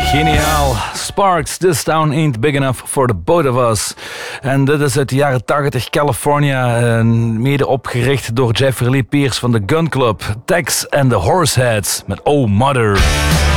Geniaal. Sparks, This Town Ain't Big Enough for the Both of Us. En dit is uit de jaren 80 California, mede opgericht door Jeffrey Lee Pierce van de Gun Club. Tex and the Horseheads met Oh Mother.